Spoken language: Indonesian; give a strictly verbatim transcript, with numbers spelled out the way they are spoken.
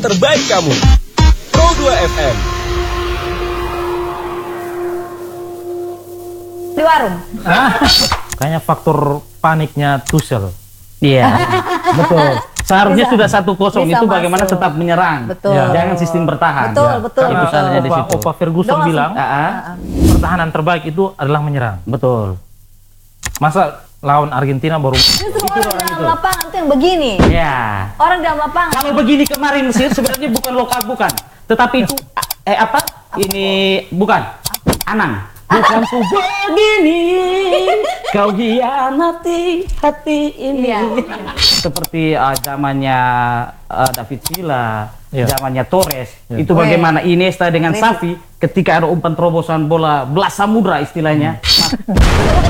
terbaik kamu. Pro dua F M. Di warung. Kayaknya faktor paniknya Tuchel. Iya, betul. Seharusnya Bisa. sudah satu kosong Bisa itu bagaimana masuk. tetap menyerang. Betul. Ya. Jangan sistem bertahan. Betul, Ya. betul. Itu Karena salahnya di Opa, situ. Opa Ferguson Dong, bilang Ah, ah. pertahanan terbaik itu adalah menyerang. Betul. Masa lawan Argentina baru Justru orang dalam lapangan itu yang begini. Ya. Orang dalam lapangan. Kalau begini kemarin Mesir sebenarnya bukan lokal bukan, tetapi itu eh apa? Ini bukan Anang. Bukan ku begini, kau hianati hati ini. Iya. Seperti uh, zamannya uh, David Villa, Iya. zamannya Torres. Iya. Itu bagaimana Iniesta dengan Messi. Xavi ketika ada umpan terobosan bola belas samudra istilahnya. Nah,